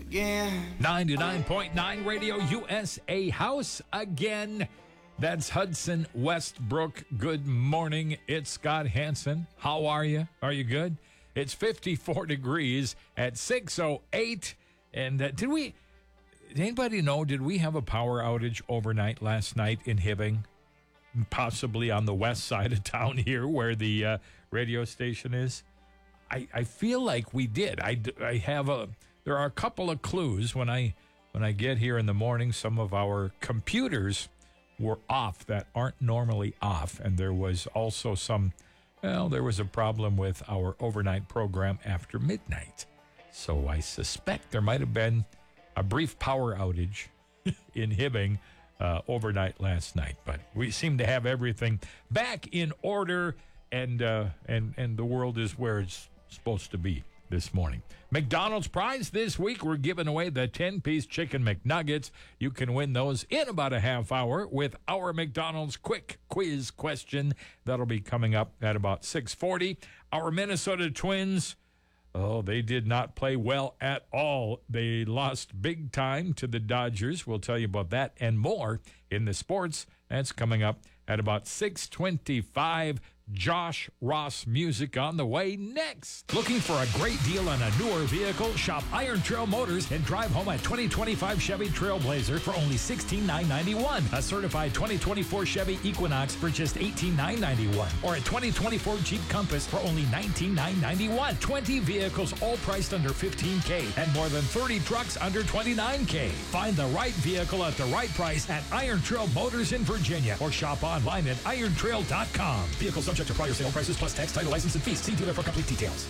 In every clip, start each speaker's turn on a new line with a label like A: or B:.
A: again.
B: 99.9 Radio USA House again. That's Hudson Westbrook. Good morning. It's Scott Hansen. How are you? Are you good? It's 54 degrees at 6:08. And did anybody know, did we have a power outage overnight last night in Hibbing? Possibly on the west side of town here where the radio station is. I feel like we did. There are a couple of clues when I get here in the morning. Some of our computers were off that aren't normally off, and there was also there was a problem with our overnight program after midnight. So I suspect there might have been a brief power outage in Hibbing overnight last night, but we seem to have everything back in order, and the world is where it's supposed to be this morning. McDonald's prize this week, we're giving away the 10-piece chicken McNuggets. You can win those in about a half hour with our McDonald's quick quiz question. That'll be coming up at about 6:40. Our Minnesota Twins, they did not play well at all. They lost big time to the Dodgers. We'll tell you about that and more in the sports. That's coming up at about 6:25. Josh Ross music on the way next.
C: Looking for a great deal on a newer vehicle? Shop Iron Trail Motors and drive home a 2025 Chevy Trailblazer for only $16,991. A certified 2024 Chevy Equinox for just $18,991. Or a 2024 Jeep Compass for only $19,991. 20 vehicles all priced under $15K and more than 30 trucks under $29K. Find the right vehicle at the right price at Iron Trail Motors in Virginia or shop online at irontrail.com. Vehicles subject to prior sale prices plus tax, title, license, and fees. See dealer for complete details.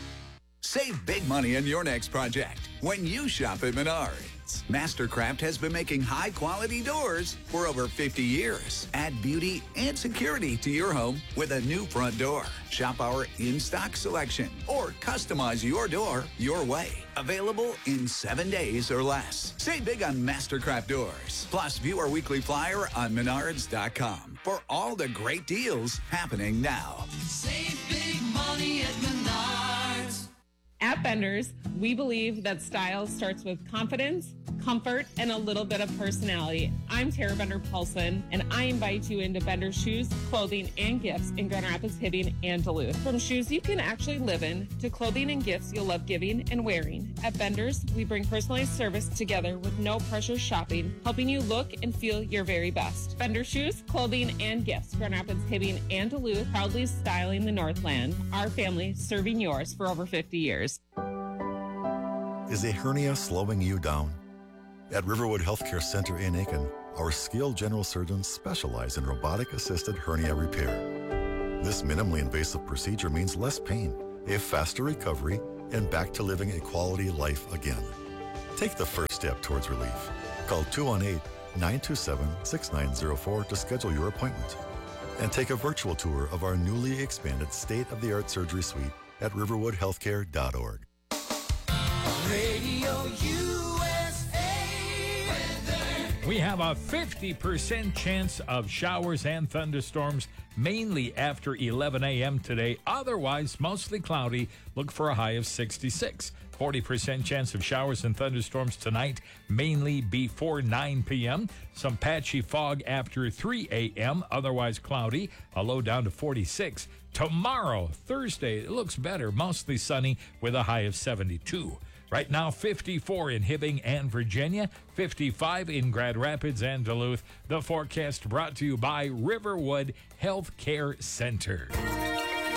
D: Save big money on your next project when you shop at Menards. Mastercraft has been making high-quality doors for over 50 years. Add beauty and security to your home with a new front door. Shop our in-stock selection or customize your door your way. Available in 7 days or less. Save big on Mastercraft doors. Plus, view our weekly flyer on Menards.com for all the great deals happening now.
A: Save big money at Menards.
E: At Benders, we believe that style starts with confidence, comfort, and a little bit of personality. I'm Tara Bender-Paulson, and I invite you into Benders shoes, clothing, and gifts in Grand Rapids, Hibbing, and Duluth. From shoes you can actually live in to clothing and gifts you'll love giving and wearing. At Benders, we bring personalized service together with no pressure shopping, helping you look and feel your very best. Benders shoes, clothing, and gifts, Grand Rapids, Hibbing, and Duluth, proudly styling the Northland. Our family serving yours for over 50 years.
F: Is a hernia slowing you down? At Riverwood Healthcare Center in Aiken, our skilled general surgeons specialize in robotic-assisted hernia repair. This minimally invasive procedure means less pain, a faster recovery, and back to living a quality life again. Take the first step towards relief. Call 218-927-6904 to schedule your appointment. And take a virtual tour of our newly expanded state-of-the-art surgery suite at riverwoodhealthcare.org.
A: Radio USA weather.
B: We have a 50% chance of showers and thunderstorms, mainly after 11 a.m. today. Otherwise, mostly cloudy. Look for a high of 66. 40% chance of showers and thunderstorms tonight, mainly before 9 p.m. Some patchy fog after 3 a.m., otherwise cloudy. A low down to 46. Tomorrow, Thursday, it looks better, mostly sunny with a high of 72. Right now, 54 in Hibbing and Virginia, 55 in Grand Rapids and Duluth. The forecast brought to you by Riverwood Healthcare Center.